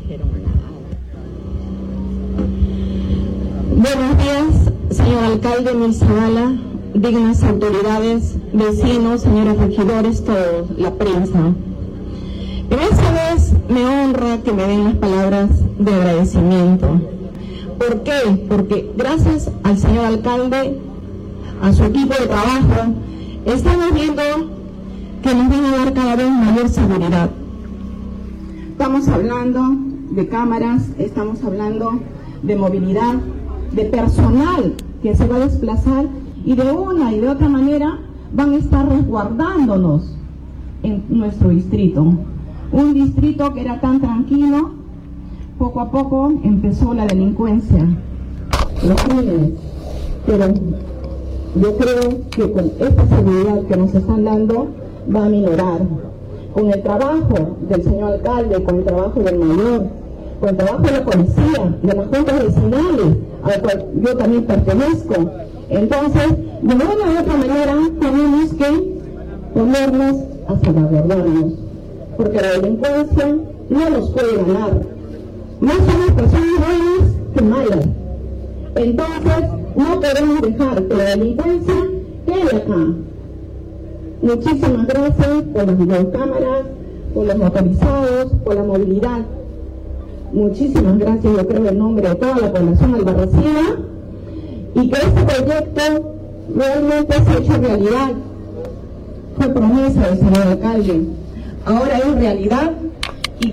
Buenos días, señor alcalde Mirzabala, dignas autoridades, vecinos, señores regidores, todos, la prensa. En esta vez me honra que me den las palabras de agradecimiento. ¿Por qué? Porque gracias al señor alcalde, a su equipo de trabajo, estamos viendo que nos van a dar cada vez mayor seguridad. Estamos hablando de cámaras, estamos hablando de movilidad, de personal que se va a desplazar y de una y de otra manera van a estar resguardándonos en nuestro distrito. Un distrito que era tan tranquilo, poco a poco empezó la delincuencia, los crímenes, pero yo creo que con esta seguridad que nos están dando va a minorar. Con el trabajo del señor alcalde, con el trabajo del mayor, con el trabajo de la policía, de las juntas vecinales, al cual yo también pertenezco. Entonces, de una u otra manera, tenemos que ponernos a salvaguardarnos, porque la delincuencia no nos puede ganar. Más somos personas buenas que malas. Entonces, no podemos dejar que la delincuencia quede acá. Muchísimas gracias por las videocámaras, por los motorizados, por la movilidad. Muchísimas gracias, yo creo, en nombre de toda la población albarracina, y que este proyecto realmente se ha hecho realidad. Fue promesa del señor alcalde, ahora es realidad, y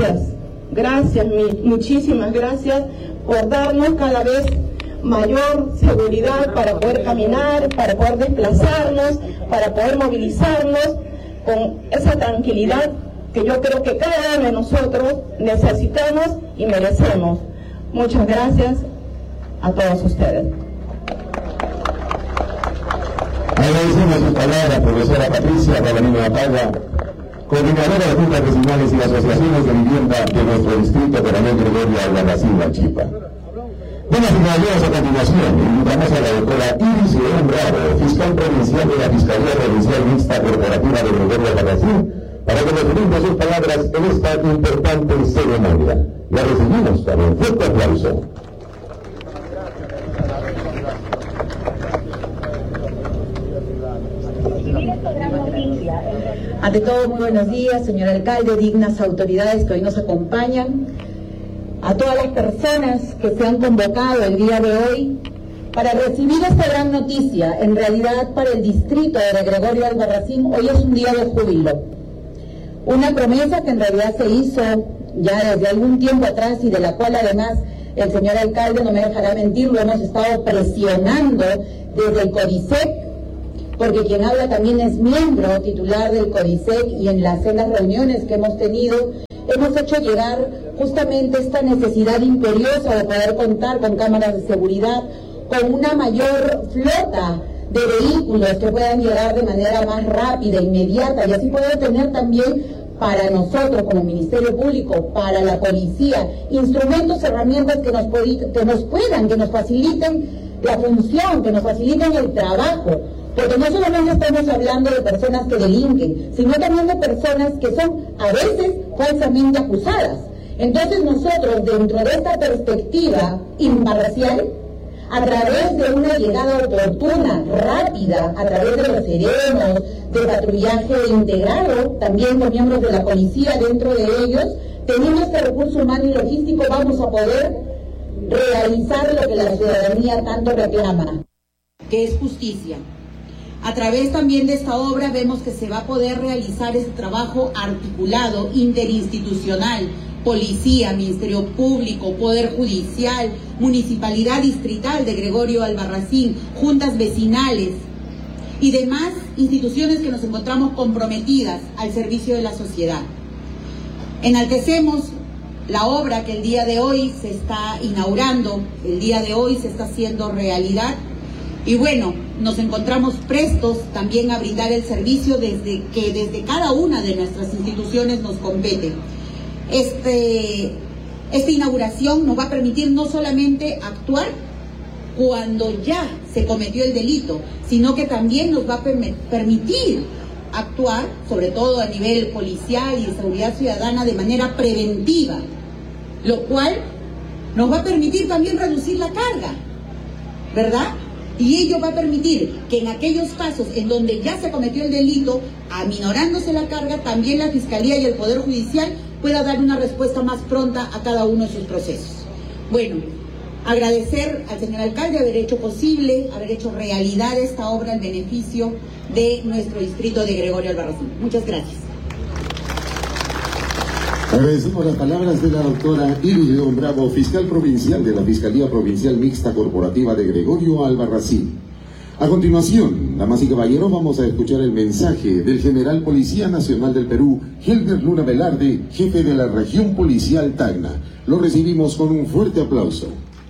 muchísimas gracias por darnos cada vez mayor seguridad para poder caminar, para poder desplazarnos, para poder movilizarnos con esa tranquilidad que yo creo que cada uno de nosotros necesitamos y merecemos. Muchas gracias a todos ustedes. Agradecemos sus palabras, profesora Patricia Paganini Apagua, coordinadora de juntas vecinales y asociaciones de vivienda de nuestro distrito Coronel Gregorio Albarracín, Huachipa. Buenas y caballeros, a continuación invitamos a la doctora Iris León Bravo, fiscal provincial de la Fiscalía Provincial Mixta Corporativa de Gregorio Albarracín, para que nos brinde sus palabras en esta importante ceremonia. La recibimos con un fuerte aplauso. Ante todo, muy buenos días, señor alcalde, dignas autoridades que hoy nos acompañan, a todas las personas que se han convocado el día de hoy para recibir esta gran noticia. En realidad, para el distrito de Gregorio Albarracín, hoy es un día de júbilo. Una promesa que en realidad se hizo ya desde algún tiempo atrás y de la cual además el señor alcalde no me dejará mentir, lo hemos estado presionando desde el CODISEC, porque quien habla también es miembro titular del CODISEC, y en las reuniones que hemos tenido hemos hecho llegar justamente esta necesidad imperiosa de poder contar con cámaras de seguridad, con una mayor flota de vehículos que puedan llegar de manera más rápida, inmediata, y así poder tener también para nosotros como Ministerio Público, para la policía, instrumentos, herramientas que nos faciliten la función, que nos faciliten el trabajo, porque no solamente estamos hablando de personas que delinquen, sino también de personas que son a veces falsamente acusadas. Entonces nosotros, dentro de esta perspectiva imparcial, a través de una llegada oportuna, rápida, a través de los serenos, de patrullaje integrado, también con miembros de la policía dentro de ellos, teniendo este recurso humano y logístico, vamos a poder realizar lo que la ciudadanía tanto reclama, que es justicia. A través también de esta obra vemos que se va a poder realizar este trabajo articulado, interinstitucional, policía, Ministerio Público, Poder Judicial, Municipalidad Distrital de Gregorio Albarracín, juntas vecinales y demás instituciones que nos encontramos comprometidas al servicio de la sociedad. Enaltecemos la obra que el día de hoy se está inaugurando, el día de hoy se está haciendo realidad, y bueno, nos encontramos prestos también a brindar el servicio desde cada una de nuestras instituciones nos compete. Esta inauguración nos va a permitir no solamente actuar cuando ya se cometió el delito, sino que también nos va a permitir actuar, sobre todo a nivel policial y de seguridad ciudadana, de manera preventiva. lo cual nos va a permitir también reducir la carga, ¿verdad? Y ello va a permitir que en aquellos casos en donde ya se cometió el delito, aminorándose la carga, también la Fiscalía y el Poder Judicial pueda dar una respuesta más pronta a cada uno de sus procesos. Bueno, agradecer al señor alcalde haber hecho posible, haber hecho realidad esta obra en beneficio de nuestro distrito de Gregorio Albarracín. Muchas gracias. Agradecemos las palabras de la doctora Iris León Bravo, fiscal provincial de la Fiscalía Provincial Mixta Corporativa de Gregorio Albarracín. A continuación, damas y caballeros, vamos a escuchar el mensaje del general Policía Nacional del Perú, Helder Luna Velarde, jefe de la región policial Tacna. Lo recibimos con un fuerte aplauso.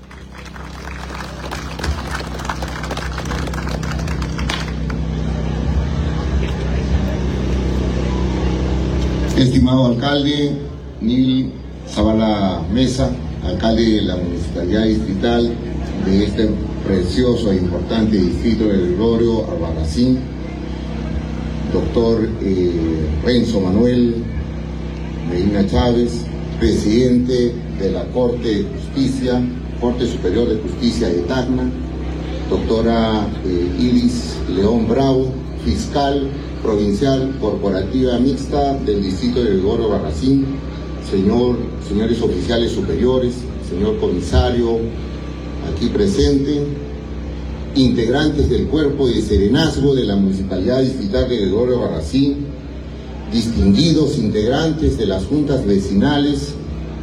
Estimado alcalde Nil Zavala Mesa, alcalde de la Municipalidad Distrital de este precioso e importante distrito de Gregorio Albarracín, doctor Renzo Manuel Medina Chávez, presidente de la Corte Superior de Justicia de Tacna, doctora Iris León Bravo, fiscal provincial corporativa mixta del distrito de Gregorio Albarracín, señores oficiales superiores, señor comisario aquí presente, integrantes del cuerpo de serenazgo de la Municipalidad Distrital de Gregorio Albarracín, distinguidos integrantes de las juntas vecinales,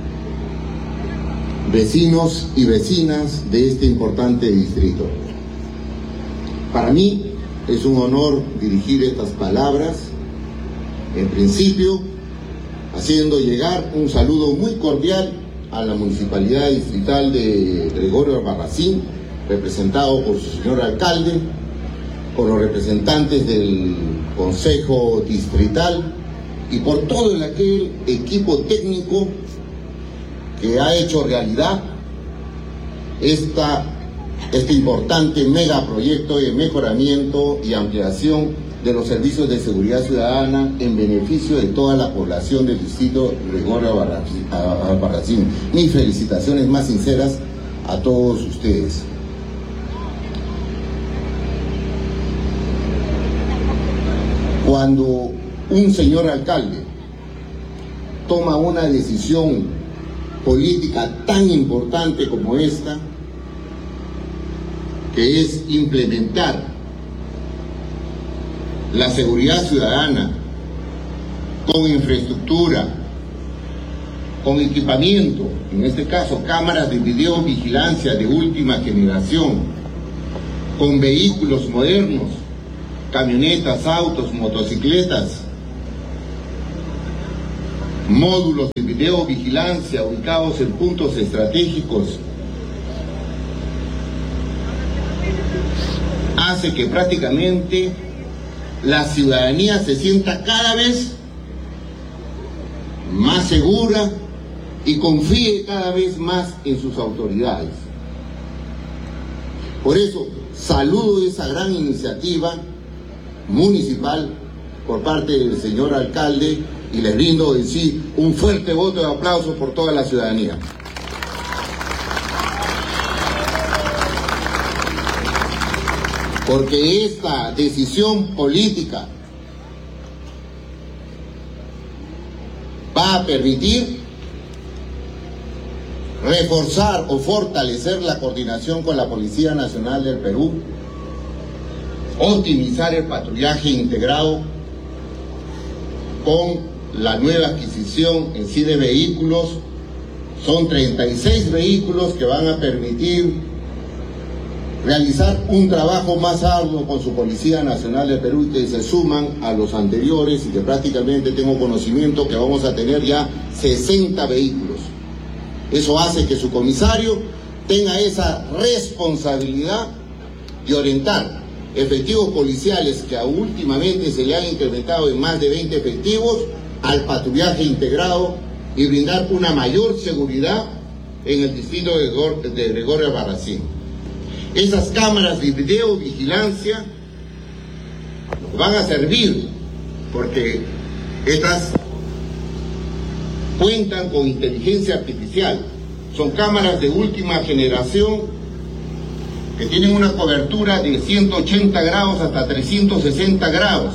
vecinos y vecinas de este importante distrito. Para mí es un honor dirigir estas palabras, en principio haciendo llegar un saludo muy cordial a la Municipalidad Distrital de Gregorio Albarracín, representado por su señor alcalde, por los representantes del Consejo Distrital y por todo aquel equipo técnico que ha hecho realidad este importante megaproyecto de mejoramiento y ampliación de los servicios de seguridad ciudadana en beneficio de toda la población del distrito Gregorio Albarracín. Mis felicitaciones más sinceras a todos ustedes. Cuando un señor alcalde toma una decisión política tan importante como esta, que es implementar la seguridad ciudadana con infraestructura, con equipamiento, en este caso cámaras de videovigilancia de última generación, con vehículos modernos, camionetas, autos, motocicletas, módulos de videovigilancia ubicados en puntos estratégicos, hace que prácticamente la ciudadanía se sienta cada vez más segura y confíe cada vez más en sus autoridades. Por eso saludo esa gran iniciativa municipal por parte del señor alcalde y les brindo en sí un fuerte voto de aplauso por toda la ciudadanía. Porque esta decisión política va a permitir reforzar o fortalecer la coordinación con la Policía Nacional del Perú, optimizar el patrullaje integrado con la nueva adquisición en sí de vehículos. Son 36 vehículos que van a permitir realizar un trabajo más arduo con su Policía Nacional de Perú y que se suman a los anteriores y que prácticamente tengo conocimiento que vamos a tener ya 60 vehículos. Eso hace que su comisario tenga esa responsabilidad de orientar efectivos policiales que últimamente se le han incrementado en más de 20 efectivos al patrullaje integrado y brindar una mayor seguridad en el distrito de Gregorio Albarracín. Esas cámaras de videovigilancia van a servir porque estas cuentan con inteligencia artificial. Son cámaras de última generación que tienen una cobertura de 180 grados hasta 360 grados.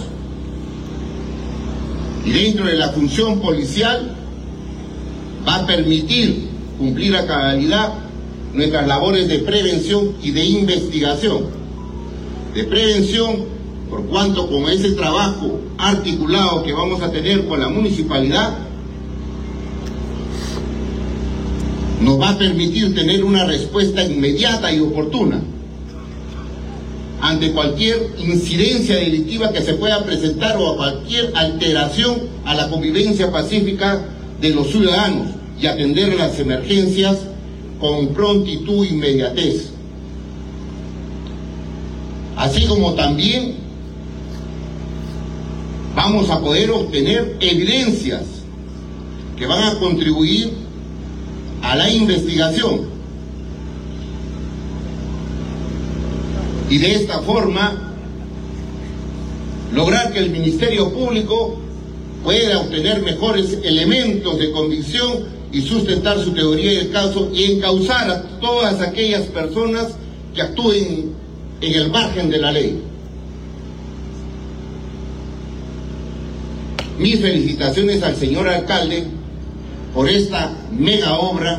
Y dentro de la función policial va a permitir cumplir a cabalidad nuestras labores de prevención y de investigación. De prevención, por cuanto con ese trabajo articulado que vamos a tener con la municipalidad, nos va a permitir tener una respuesta inmediata y oportuna ante cualquier incidencia delictiva que se pueda presentar o a cualquier alteración a la convivencia pacífica de los ciudadanos, y atender las emergencias con prontitud e inmediatez. Así como también vamos a poder obtener evidencias que van a contribuir a la investigación, y de esta forma lograr que el Ministerio Público pueda obtener mejores elementos de convicción y sustentar su teoría del caso y encauzar a todas aquellas personas que actúen en el margen de la ley. Mis felicitaciones al señor alcalde por esta mega obra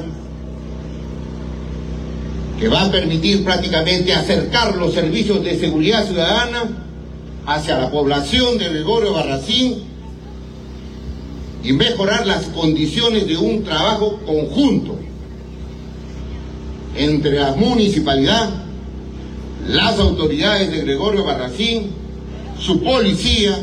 que va a permitir prácticamente acercar los servicios de seguridad ciudadana hacia la población de Gregorio Albarracín y mejorar las condiciones de un trabajo conjunto entre la municipalidad, las autoridades de Gregorio Albarracín, su policía,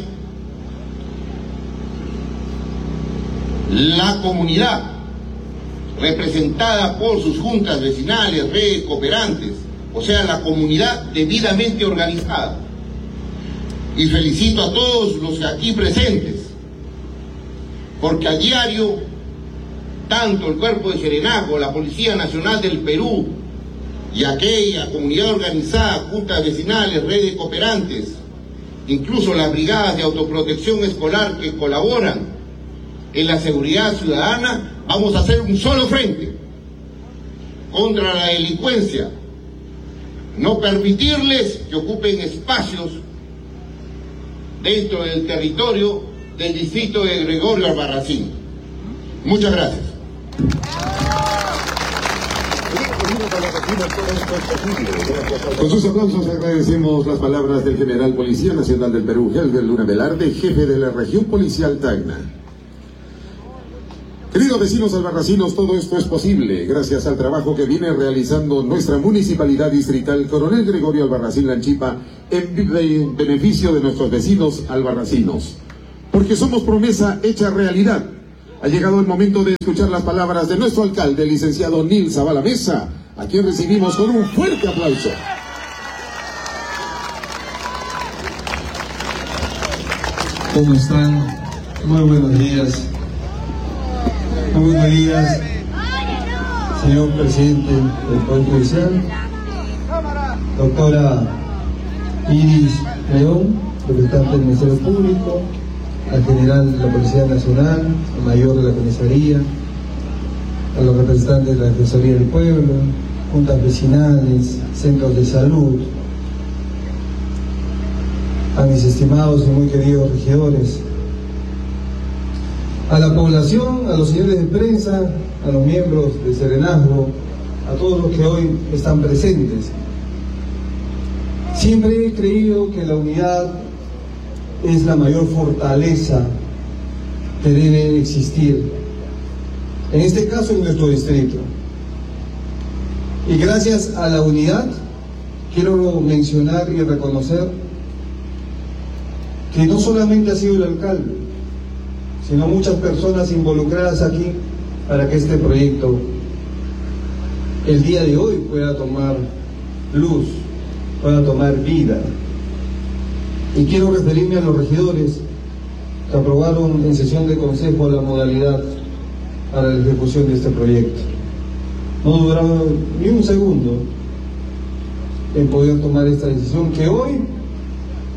la comunidad, representada por sus juntas vecinales, redes cooperantes, o sea, la comunidad debidamente organizada. Y felicito a todos los aquí presentes, porque a diario, tanto el Cuerpo de Serenazgo, la Policía Nacional del Perú y aquella comunidad organizada, juntas vecinales, redes cooperantes, incluso las brigadas de autoprotección escolar que colaboran en la seguridad ciudadana, vamos a hacer un solo frente contra la delincuencia, no permitirles que ocupen espacios dentro del territorio del distrito de Gregorio Albarracín. Muchas gracias. Con sus aplausos agradecemos las palabras del general Policía Nacional del Perú, Helder Luna Velarde, jefe de la región policial Tacna. Queridos vecinos albarracinos, todo esto es posible gracias al trabajo que viene realizando nuestra municipalidad distrital Coronel Gregorio Albarracín Lanchipa en beneficio de nuestros vecinos albarracinos. Porque somos promesa hecha realidad. Ha llegado el momento de escuchar las palabras de nuestro alcalde, el licenciado Nil Zavala Mesa, a quien recibimos con un fuerte aplauso. ¿Cómo están? Muy buenos días. Muy buenos días, señor presidente del Poder Judicial, doctora Iris León, representante del Ministerio Público, al general de la Policía Nacional, al mayor de la comisaría, a los representantes de la Defensoría del Pueblo, juntas vecinales, centros de salud, a mis estimados y muy queridos regidores, a la población, a los señores de prensa, a los miembros de Serenazgo, a todos los que hoy están presentes. Siempre he creído que la unidad es la mayor fortaleza que debe existir, en este caso en nuestro distrito. Y gracias a la unidad, quiero mencionar y reconocer que no solamente ha sido el alcalde, sino muchas personas involucradas aquí para que este proyecto el día de hoy pueda tomar luz, pueda tomar vida. Y quiero referirme a los regidores que aprobaron en sesión de consejo la modalidad para la ejecución de este proyecto. No duraron ni un segundo en poder tomar esta decisión que hoy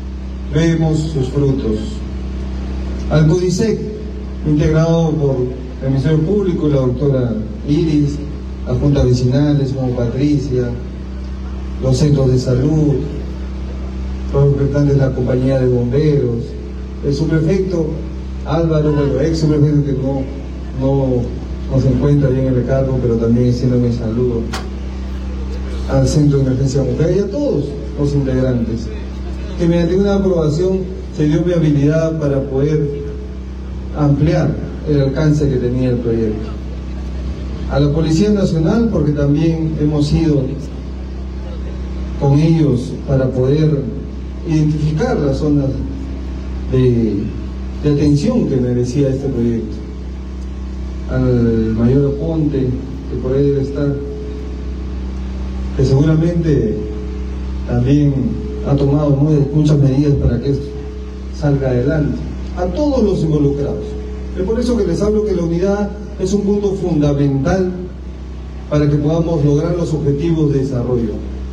vemos sus frutos. Al CODISEC, integrado por el Ministerio Público, la doctora Iris, las juntas vecinales como Patricia, los centros de salud, los representantes de la compañía de bomberos, el subprefecto Álvaro, bueno, ex subprefecto que no se encuentra bien en el cargo, pero también extiendo mi saludo al Centro de Emergencia Mujer y a todos los integrantes, que mediante una aprobación se dio viabilidad para poder ampliar el alcance que tenía el proyecto. A la Policía Nacional, porque también hemos ido con ellos para poder identificar las zonas de atención que merecía este proyecto. Al mayor Aponte, que por ahí debe estar, que seguramente también ha tomado muchas medidas para que esto salga adelante. A todos los involucrados. Es por eso que les hablo que la unidad es un punto fundamental para que podamos lograr los objetivos de desarrollo.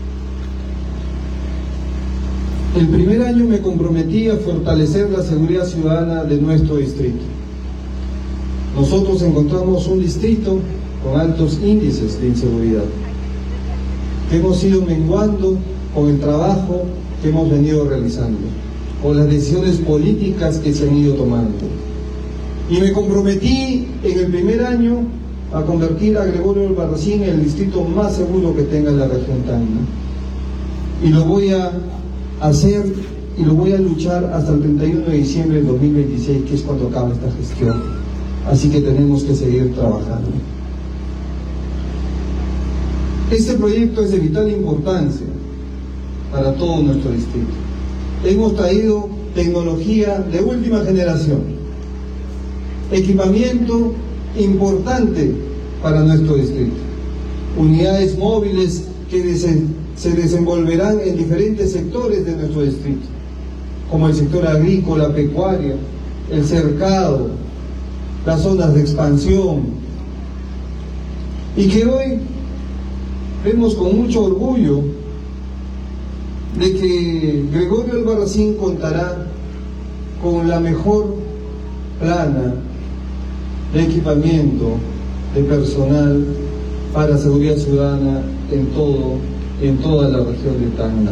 El primer año me comprometí a fortalecer la seguridad ciudadana de nuestro distrito. Nosotros encontramos un distrito con altos índices de inseguridad, que hemos ido menguando con el trabajo que hemos venido realizando, con las decisiones políticas que se han ido tomando. Y me comprometí en el primer año a convertir a Gregorio Albarracín en el distrito más seguro que tenga la región Tacna. Y lo voy a hacer y lo voy a luchar hasta el 31 de diciembre del 2026, que es cuando acaba esta gestión. Así que tenemos que seguir trabajando. Este proyecto es de vital importancia para todo nuestro distrito. Hemos traído tecnología de última generación, equipamiento importante para nuestro distrito, unidades móviles que se desenvolverán en diferentes sectores de nuestro distrito, como el sector agrícola, pecuario, el cercado, las zonas de expansión, y que hoy vemos con mucho orgullo de que Gregorio Albarracín contará con la mejor plana de equipamiento de personal para seguridad ciudadana en toda la región de Tacna.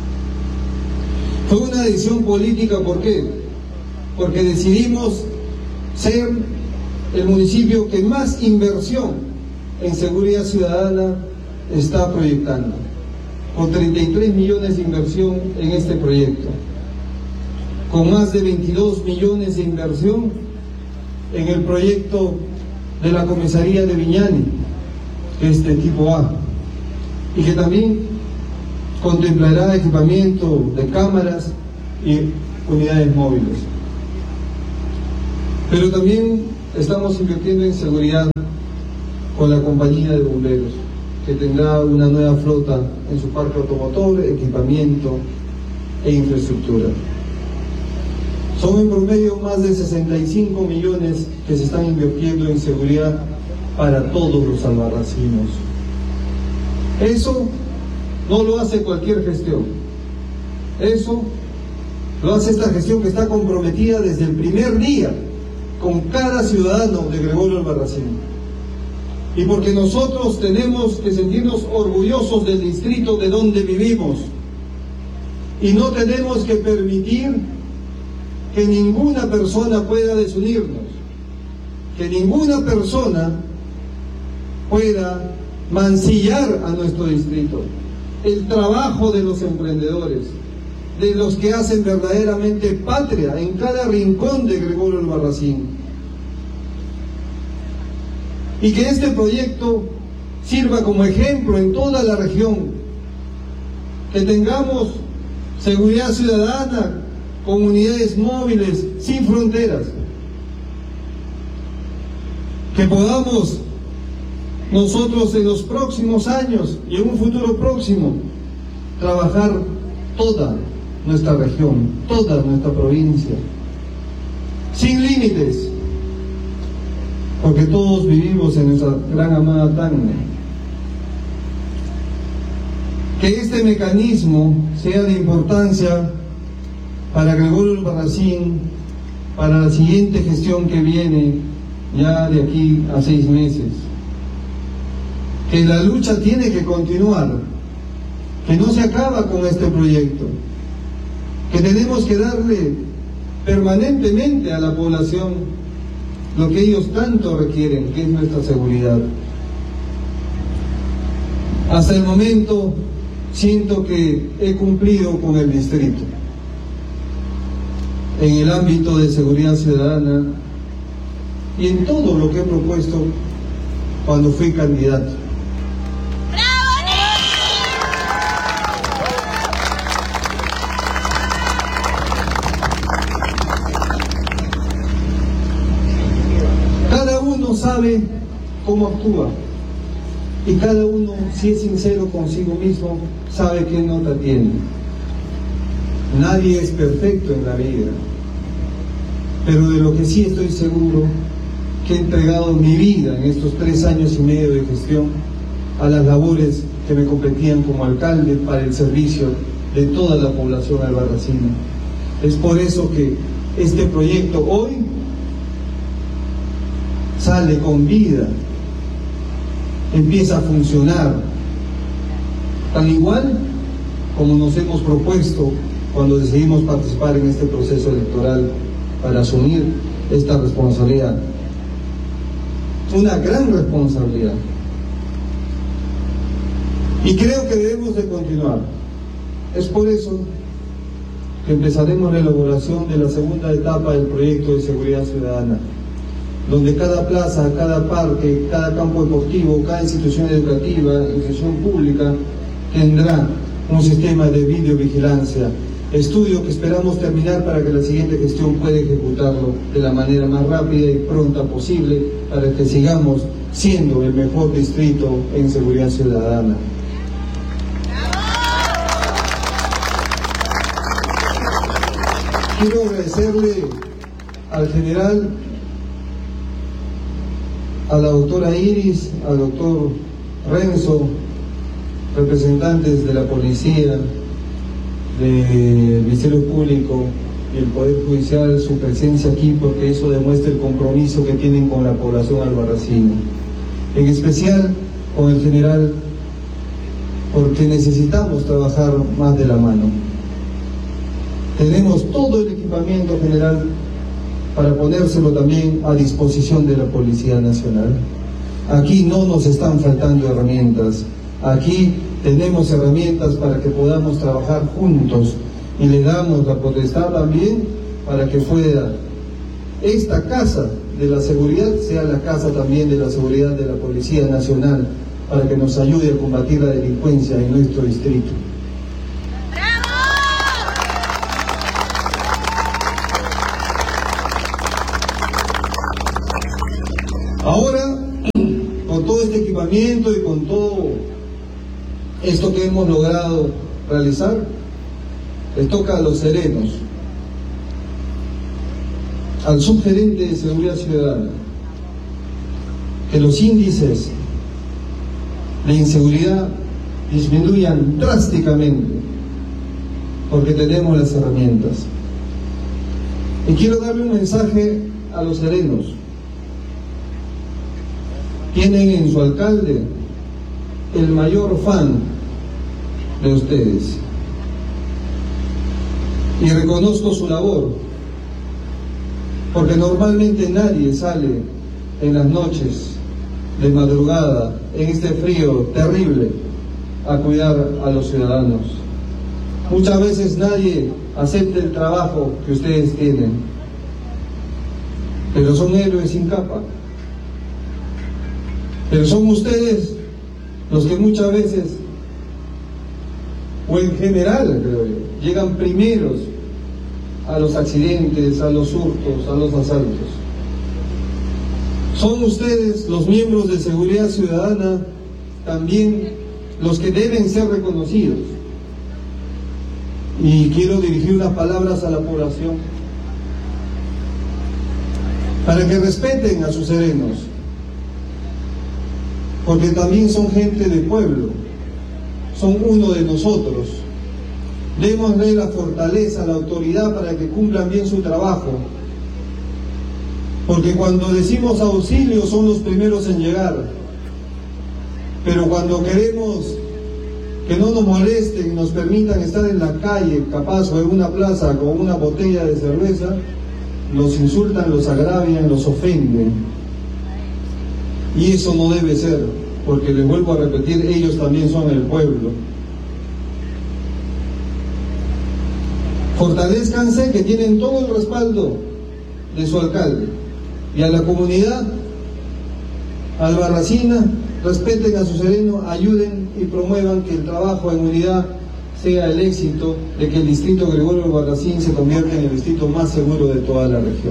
Fue una decisión política, ¿por qué? Porque decidimos ser el municipio que más inversión en seguridad ciudadana está proyectando, con 33 millones de inversión en este proyecto, con más de 22 millones de inversión en el proyecto de la comisaría de Viñani, que es de tipo A, y que también contemplará equipamiento de cámaras y unidades móviles. Pero también estamos invirtiendo en seguridad con la compañía de bomberos, que tendrá una nueva flota en su parque automotor, equipamiento e infraestructura. Son en promedio más de 65 millones que se están invirtiendo en seguridad para todos los albarracinos. Eso no lo hace cualquier gestión. Eso lo hace esta gestión que está comprometida desde el primer día con cada ciudadano de Gregorio Albarracín. Y porque nosotros tenemos que sentirnos orgullosos del distrito de donde vivimos. Y no tenemos que permitir que ninguna persona pueda desunirnos, que ninguna persona pueda mancillar a nuestro distrito. El trabajo de los emprendedores, de los que hacen verdaderamente patria en cada rincón de Gregorio Albarracín. Y que este proyecto sirva como ejemplo en toda la región, que tengamos seguridad ciudadana con unidades móviles sin fronteras, que podamos nosotros en los próximos años y en un futuro próximo trabajar toda nuestra región, toda nuestra provincia, sin límites, porque todos vivimos en nuestra gran amada Tacna. Que este mecanismo sea de importancia para Gregorio Albarracín, para la siguiente gestión que viene ya de aquí a 6 meses, que la lucha tiene que continuar, que no se acaba con este proyecto, que tenemos que darle permanentemente a la población lo que ellos tanto requieren, que es nuestra seguridad. Hasta el momento siento que he cumplido con el distrito en el ámbito de seguridad ciudadana y en todo lo que he propuesto cuando fui candidato. Cada uno sabe cómo actúa y cada uno, si es sincero consigo mismo, sabe qué nota tiene. Nadie es perfecto en la vida, pero de lo que sí estoy seguro, que he entregado mi vida en estos 3 años y medio de gestión a las labores que me competían como alcalde para el servicio de toda la población albarracina. Es por eso que este proyecto hoy sale con vida, empieza a funcionar, tal igual como nos hemos propuesto cuando decidimos participar en este proceso electoral para asumir esta responsabilidad. Una gran responsabilidad. Y creo que debemos de continuar. Es por eso que empezaremos la elaboración de la segunda etapa del proyecto de seguridad ciudadana, donde cada plaza, cada parque, cada campo deportivo, cada institución educativa, institución pública, tendrá un sistema de videovigilancia, estudio que esperamos terminar para que la siguiente gestión pueda ejecutarlo de la manera más rápida y pronta posible, para que sigamos siendo el mejor distrito en seguridad ciudadana. Quiero agradecerle al general, a la doctora Iris, al doctor Renzo, representantes de la policía, del Ministerio Público y el Poder Judicial, su presencia aquí, porque eso demuestra el compromiso que tienen con la población albarracina. En especial con el general, porque necesitamos trabajar más de la mano. Tenemos todo el equipamiento, general, para ponérselo también a disposición de la Policía Nacional. Aquí no nos están faltando herramientas, aquí tenemos herramientas para que podamos trabajar juntos y le damos la potestad también para que pueda esta casa de la seguridad sea la casa también de la seguridad de la Policía Nacional, para que nos ayude a combatir la delincuencia en nuestro distrito. Ahora, con todo este equipamiento y con todo esto que hemos logrado realizar, les toca a los serenos, al subgerente de Seguridad Ciudadana, que los índices de inseguridad disminuyan drásticamente, porque tenemos las herramientas. Y quiero darle un mensaje a los serenos. Tienen en su alcalde el mayor fan de ustedes, y reconozco su labor, porque normalmente nadie sale en las noches de madrugada, en este frío terrible, a cuidar a los ciudadanos. Muchas veces nadie acepta el trabajo que ustedes tienen, pero son héroes sin capa. Pero son ustedes los que muchas veces, o en general, creo yo, llegan primeros a los accidentes, a los hurtos, a los asaltos. Son ustedes, los miembros de Seguridad Ciudadana, también los que deben ser reconocidos. Y quiero dirigir unas palabras a la población para que respeten a sus serenos, porque también son gente de pueblo, son uno de nosotros. Démosle la fortaleza, la autoridad para que cumplan bien su trabajo, Porque cuando decimos auxilio son los primeros en llegar. Pero cuando queremos que no nos molesten y nos permitan estar en la calle, capaz o en una plaza con una botella de cerveza, los insultan, los agravian, los ofenden. Y eso no debe ser, porque les vuelvo a repetir, ellos también son el pueblo. Fortalezcanse, que tienen todo el respaldo de su alcalde. Y a la comunidad albarracina, respeten a su sereno, ayuden y promuevan que el trabajo en unidad sea el éxito de que el distrito Gregorio Albarracín se convierta en el distrito más seguro de toda la región.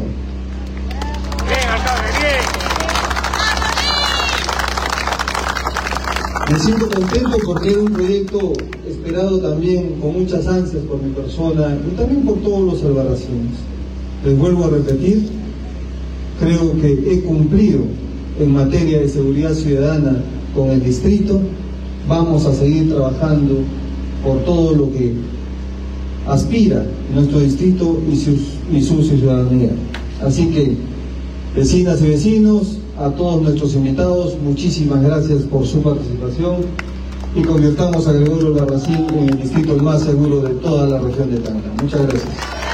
Me siento contento porque era un proyecto esperado también con muchas ansias por mi persona y también por todos los albarracines. Les vuelvo a repetir, creo que he cumplido en materia de seguridad ciudadana con el distrito. Vamos a seguir trabajando por todo lo que aspira nuestro distrito y su ciudadanía. Así que, vecinas y vecinos, a todos nuestros invitados, muchísimas gracias por su participación y convirtamos a Gregorio Albarracín en el distrito más seguro de toda la región de Tacna. Muchas gracias.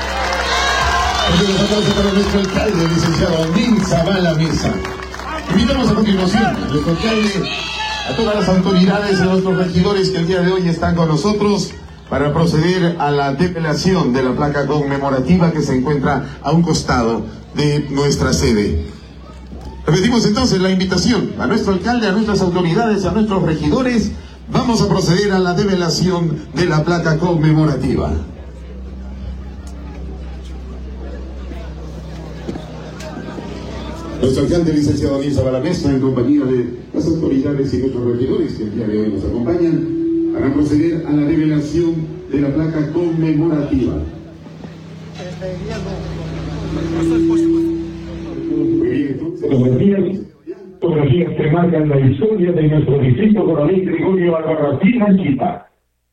Un aplauso para nuestro alcalde, licenciado Andín Zavala Mesa. Invitamos a continuación a nuestro alcalde, a todas las autoridades y a nuestros regidores que el día de hoy están con nosotros para proceder a la develación de la placa conmemorativa que se encuentra a un costado de nuestra sede. Repetimos entonces la invitación a nuestro alcalde, a nuestras autoridades, a nuestros regidores. Vamos a proceder a la develación de la placa conmemorativa. Nuestro alcalde, licenciado Andín Zavala Mesa, en compañía de las autoridades y nuestros regidores que el día de hoy nos acompañan, para proceder a la develación de la placa conmemorativa. Fotografías que marcan la historia de nuestro distrito coronel Gregorio Albarracín, Arequipa.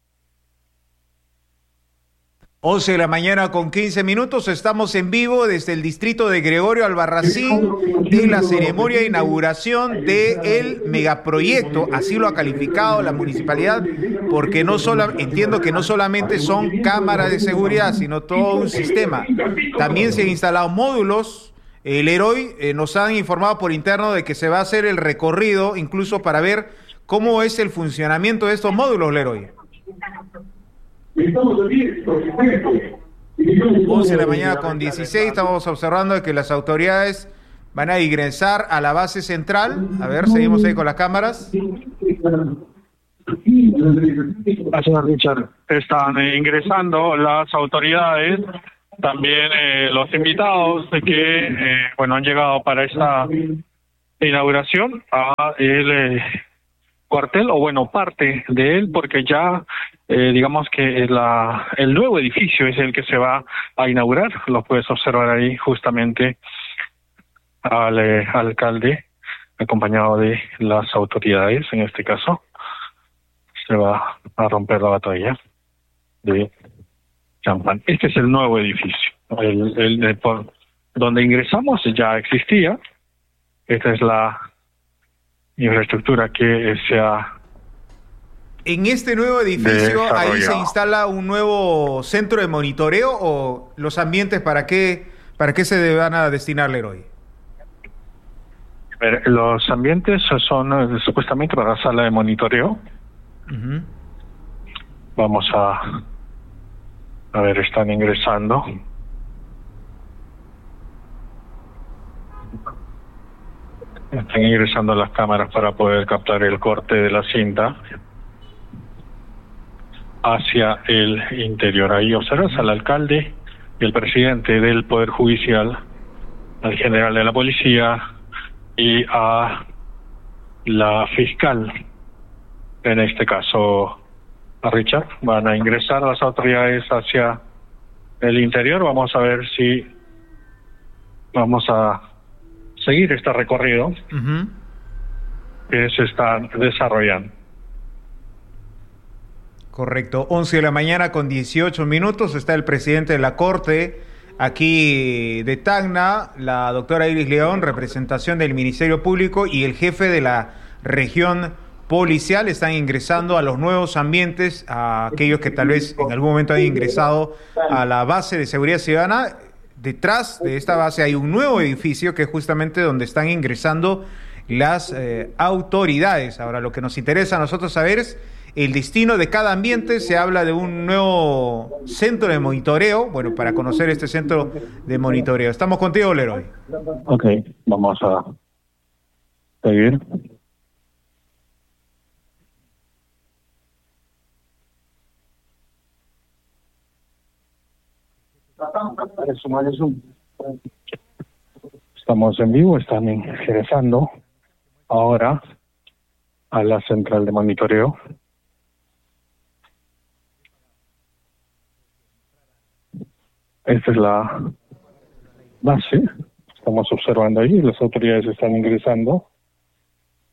11 de la mañana con 15 minutos, estamos en vivo desde el distrito de Gregorio Albarracín en la ceremonia de inauguración del megaproyecto, así lo ha calificado la municipalidad, porque entiendo que no solamente son cámaras de seguridad, sino todo un sistema. También se han instalado módulos. Leroy, nos han informado por interno de que se va a hacer el recorrido, incluso para ver cómo es el funcionamiento de estos módulos, Leroy. 11 de la mañana con 16, estamos observando que las autoridades van a ingresar a la base central. A ver, seguimos ahí con las cámaras. Gracias, Richard. Están ingresando las autoridades, también los invitados que han llegado para esta inauguración a el cuartel, o parte de él, porque ya digamos que el nuevo edificio es el que se va a inaugurar. Lo puedes observar ahí justamente al alcalde acompañado de las autoridades. En este caso se va a romper la batalla de champán. Este es el nuevo edificio, por donde ingresamos ya existía. Esta es la infraestructura que se ha... ¿En este nuevo edificio ahí se instala un nuevo centro de monitoreo o los ambientes para qué se van a destinar, Leroy? Los ambientes son supuestamente para la sala de monitoreo. Uh-huh. Vamos a ver, están ingresando. Están ingresando las cámaras para poder captar el corte de la cinta hacia el interior. Ahí observas al alcalde y el presidente del Poder Judicial, al general de la policía y a la fiscal, en este caso a Richard. Van a ingresar las autoridades hacia el interior. Vamos a ver si vamos a seguir este recorrido uh-huh. que se está desarrollando. Correcto, 11 de la mañana con 18 minutos, está el presidente de la Corte aquí de Tacna, la doctora Iris León, representación del Ministerio Público y el jefe de la región policial están ingresando a los nuevos ambientes, a aquellos que tal vez en algún momento han ingresado a la base de seguridad ciudadana. Detrás de esta base hay un nuevo edificio que es justamente donde están ingresando las autoridades. Ahora, lo que nos interesa a nosotros saber es el destino de cada ambiente. Se habla de un nuevo centro de monitoreo, bueno, para conocer este centro de monitoreo. Estamos contigo, Leroy. Ok, vamos a seguir. Estamos en vivo, están ingresando ahora a la central de monitoreo. Esta es la base, estamos observando ahí, las autoridades están ingresando.